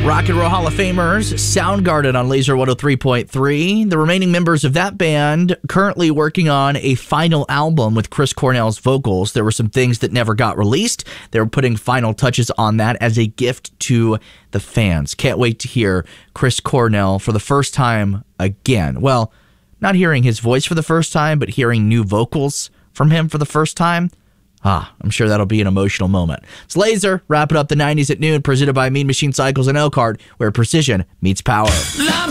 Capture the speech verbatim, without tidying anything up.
Rock and Roll Hall of Famers, Soundgarden on Laser one oh three point three. The remaining members of that band currently working on a final album with Chris Cornell's vocals. There were some things that never got released. They were putting final touches on that as a gift to the fans. Can't wait to hear Chris Cornell for the first time again. Well, not hearing his voice for the first time, but hearing new vocals from him for the first time. Ah, I'm sure that'll be an emotional moment. It's Laser, wrapping up the nineties at noon, presented by Mean Machine Cycles and Elkhart, where precision meets power.